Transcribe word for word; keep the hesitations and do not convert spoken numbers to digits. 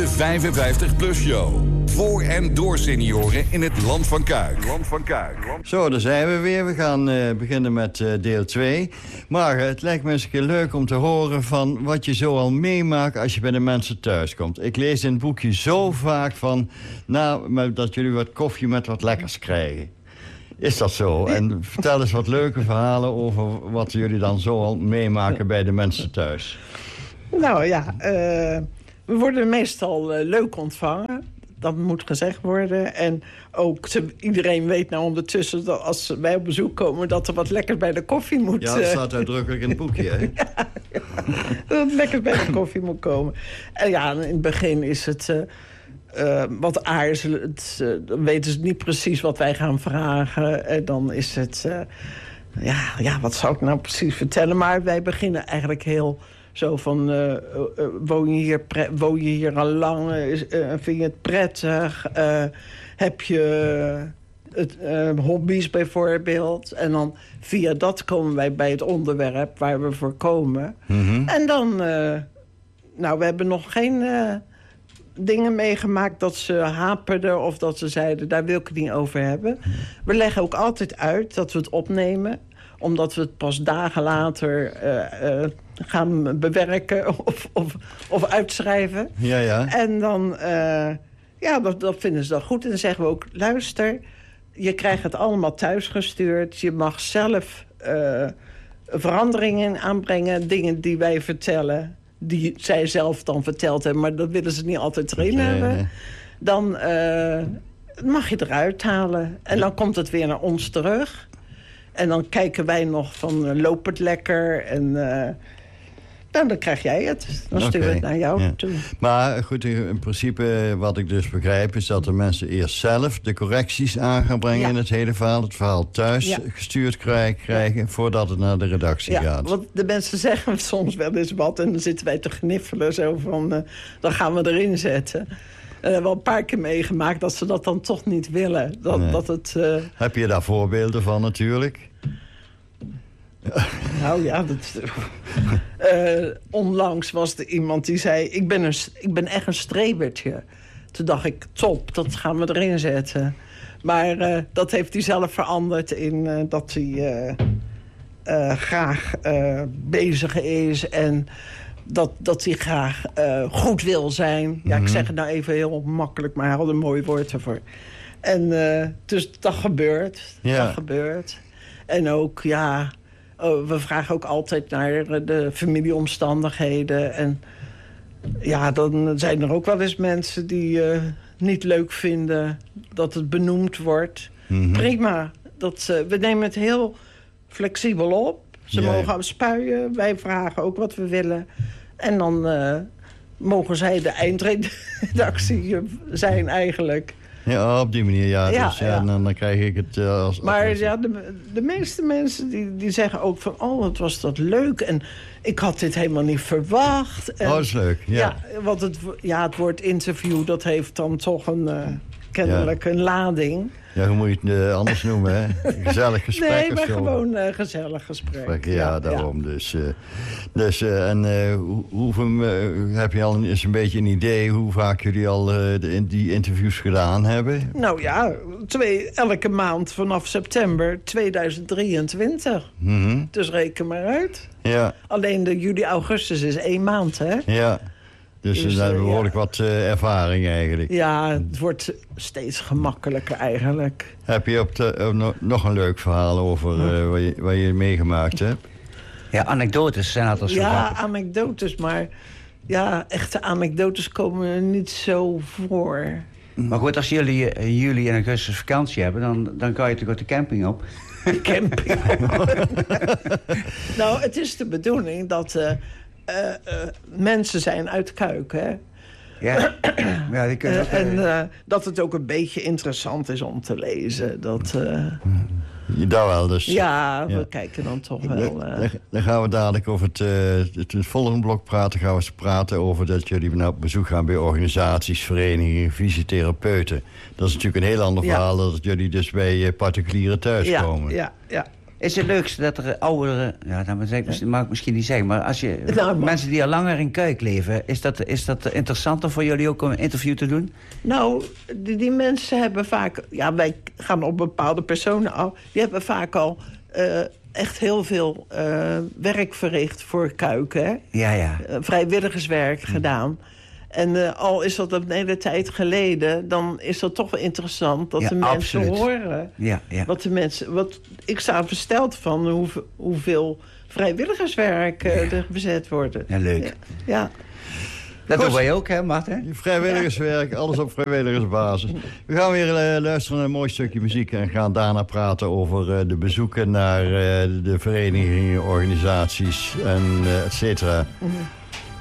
De vijfenvijftig plus show. Voor en door senioren in het Land van Kuik. Land van Kuik. Zo, daar zijn we weer. We gaan uh, beginnen met uh, deel twee. Maar uh, het lijkt me eens een keer leuk om te horen van wat je zo al meemaakt als je bij de mensen thuis komt. Ik lees in het boekje zo vaak van, nou, dat jullie wat koffie met wat lekkers krijgen. Is dat zo? En vertel eens wat leuke verhalen over wat jullie dan zo al meemaken bij de mensen thuis. Nou ja, uh, we worden meestal uh, leuk ontvangen. Dat moet gezegd worden. En ook ze, iedereen weet nou ondertussen dat als wij op bezoek komen dat er wat lekkers bij de koffie moet. Ja, dat staat uitdrukkelijk in het boekje, hè? ja, ja, dat het lekkers bij de koffie moet komen. En ja, in het begin is het uh, uh, wat aarzelend. Uh, dan weten ze niet precies wat wij gaan vragen. En dan is het... Uh, ja, ja, wat zou ik nou precies vertellen? Maar wij beginnen eigenlijk heel... Zo van, uh, uh, woon, je hier pre- woon je hier al lang? Uh, vind je het prettig? Uh, heb je het, uh, hobby's bijvoorbeeld? En dan via dat komen wij bij het onderwerp waar we voor komen. Mm-hmm. En dan... Uh, nou, we hebben nog geen uh, dingen meegemaakt dat ze haperden... of dat ze zeiden, daar wil ik het niet over hebben. We leggen ook altijd uit dat we het opnemen... omdat we het pas dagen later uh, uh, gaan bewerken of, of, of uitschrijven. Ja, ja. En dan, uh, ja, dat, dat vinden ze dan goed. En dan zeggen we ook, luister, je krijgt het allemaal thuisgestuurd. Je mag zelf uh, veranderingen aanbrengen. Dingen die wij vertellen, die zij zelf dan verteld hebben. Maar dat willen ze niet altijd erin nee, hebben. Nee. Dan uh, mag je eruit halen. En dan komt het weer naar ons terug. En dan kijken wij nog van, uh, loopt het lekker? En uh, dan, dan krijg jij het. Dan sturen we okay. het naar jou ja. toe. Maar goed, in principe wat ik dus begrijp... is dat de mensen eerst zelf de correcties aan gaan brengen... Ja. in het hele verhaal. Het verhaal thuis ja. gestuurd krijgen, krijgen... Ja. voordat het naar de redactie ja, gaat. Want de mensen zeggen soms wel eens wat... en dan zitten wij te gniffelen zo van... Uh, dan gaan we erin zetten... We hebben wel een paar keer meegemaakt dat ze dat dan toch niet willen. Dat, nee. dat het, uh... Heb je daar voorbeelden van natuurlijk? Nou ja, dat, uh, onlangs was er iemand die zei... Ik ben, een, ik ben echt een strebertje. Toen dacht ik, top, dat gaan we erin zetten. Maar uh, dat heeft hij zelf veranderd in uh, dat hij uh, uh, graag uh, bezig is... en Dat, dat hij graag uh, goed wil zijn. Ja, mm-hmm. Ik zeg het nou even heel makkelijk, maar hij had een mooi woord ervoor. En uh, dus dat gebeurt. Ja. Dat gebeurt. En ook, ja, uh, we vragen ook altijd naar de familieomstandigheden. En ja, dan zijn er ook wel eens mensen die uh, niet leuk vinden dat het benoemd wordt. Mm-hmm. Prima. Dat, uh, we nemen het heel flexibel op. Ze ja, mogen ja. spuien, wij vragen ook wat we willen. En dan uh, mogen zij de eindredactie zijn eigenlijk. Ja, op die manier, ja. ja, dus, ja, ja. En dan, dan krijg ik het uh, als... Maar als... ja, de, de meeste mensen die, die zeggen ook van... oh, wat was dat leuk. En ik had dit helemaal niet verwacht. En, oh, dat is leuk, ja. ja. Want het, ja, het woord interview, dat heeft dan toch een... Uh, kennelijk ja. een lading. Ja, hoe moet je het uh, anders noemen, hè? Gezellig gesprek nee, of maar zo. gewoon uh, gezellig gesprek. gesprek ja, ja, daarom. Ja. Dus, uh, dus uh, en uh, hoe, hoeveel, uh, heb je al een, eens een beetje een idee... hoe vaak jullie al uh, de, die interviews gedaan hebben? Nou ja, twee, elke maand vanaf september tweeduizend drieëntwintig. Mm-hmm. Dus reken maar uit. Ja. Alleen de juli-augustus is één maand, hè? Ja. Dus, dus daar heb je behoorlijk ja. wat uh, ervaring eigenlijk. Ja, het wordt steeds gemakkelijker eigenlijk. Heb je op de, uh, no, nog een leuk verhaal over uh, wat, je, wat je meegemaakt hebt? Ja, anekdotes zijn altijd zo Ja, grappig. anekdotes, maar ja, echte anekdotes komen er niet zo voor. Maar goed, als jullie in juli en augustus vakantie hebben... dan, dan kan je toch ook de camping op. De camping Nou, het is de bedoeling dat... Uh, Uh, uh, mensen zijn uit Kuik, hè? Ja, ja die kunnen uh, En uh, dat het ook een beetje interessant is om te lezen. Dat, uh... Daar wel, dus. Ja, we ja. kijken dan toch wel... Uh... Dan, dan gaan we dadelijk over het, uh, het, het volgende blok praten. Gaan we eens praten over dat jullie nou op bezoek gaan bij organisaties, verenigingen, fysiotherapeuten. Dat is natuurlijk een heel ander ja. verhaal dan dat jullie dus bij uh, particulieren thuiskomen. Ja, ja, ja. Is het leukste dat er ouderen... Ja, dat mag ik misschien niet zeggen, maar als je... Nou, maar... mensen die al langer in Kuik leven... Is dat, is dat interessanter voor jullie ook om een interview te doen? Nou, die, die mensen hebben vaak... Ja, wij gaan op bepaalde personen af. Die hebben vaak al uh, echt heel veel uh, werk verricht voor Kuik, hè? Ja, ja. Uh, vrijwilligerswerk hm. gedaan. En uh, al is dat een hele tijd geleden... dan is dat toch wel interessant dat ja, de mensen absoluut. horen. Ja, ja. Wat de mensen, wat, ik sta versteld van hoe, hoeveel vrijwilligerswerk uh, ja. er bezet wordt. Ja, leuk. Ja. ja. Dat doen wij ook, hè, Martin? Vrijwilligerswerk, ja. alles op vrijwilligersbasis. We gaan weer uh, luisteren naar een mooi stukje muziek... en gaan daarna praten over uh, de bezoeken naar uh, de verenigingen, organisaties en uh, et cetera. Mm-hmm.